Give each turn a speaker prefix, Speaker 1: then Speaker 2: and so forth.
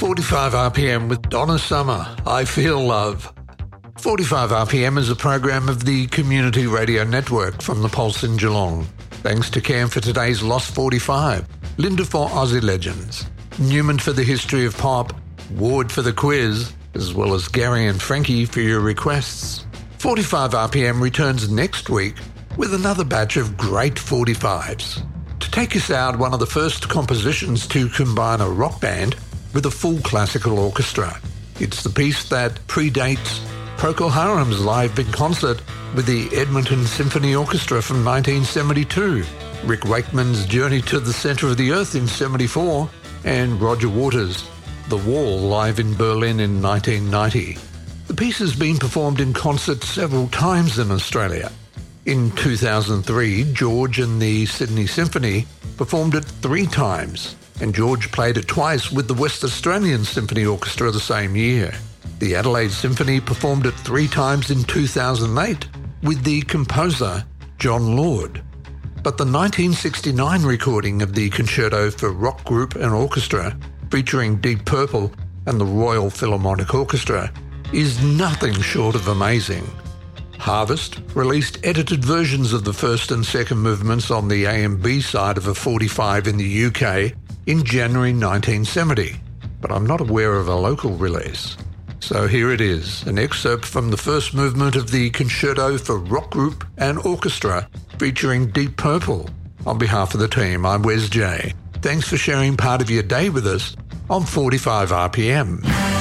Speaker 1: 45 RPM with Donna Summer, I Feel Love. 45 RPM is a program of the Community Radio Network from the Pulse in Geelong. Thanks to Cam for today's Lost 45, Linda for Aussie Legends, Newman for the History of Pop, Ward for the quiz, as well as Gary and Frankie for your requests. 45 RPM returns next week with another batch of great 45s. To take us out, one of the first compositions to combine a rock band with a full classical orchestra. It's the piece that predates Procol Harum's live in concert with the Edmonton Symphony Orchestra from 1972, Rick Wakeman's Journey to the Center of the Earth in 74, and Roger Waters' The Wall live in Berlin in 1990. The piece has been performed in concert several times in Australia. In 2003, George and the Sydney Symphony performed it 3 times, and George played it twice with the West Australian Symphony Orchestra the same year. The Adelaide Symphony performed it 3 times in 2008 with the composer John Lord. But the 1969 recording of the Concerto for Rock Group and Orchestra, featuring Deep Purple and the Royal Philharmonic Orchestra, is nothing short of amazing. Harvest released edited versions of the first and second movements on the A and B side of a 45 in the UK in January 1970, but I'm not aware of a local release. So here it is, an excerpt from the first movement of the Concerto for Rock Group and Orchestra featuring Deep Purple. On behalf of the team, I'm Wes J. Thanks for sharing part of your day with us on 45 RPM.